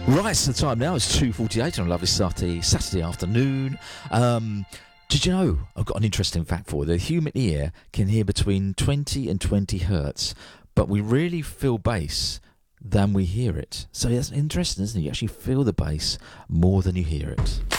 Right, so the time now is 2:48 on a lovely Saturday afternoon. Did you know, I've got an interesting fact for you. The human ear can hear between 20 and 20 hertz, but we really feel bass than we hear it. So that's interesting, isn't it? You actually feel the bass more than you hear it.